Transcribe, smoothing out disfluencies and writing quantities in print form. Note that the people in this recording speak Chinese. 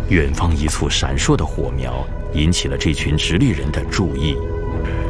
远方一簇闪烁的火苗引起了这群直立人的注意。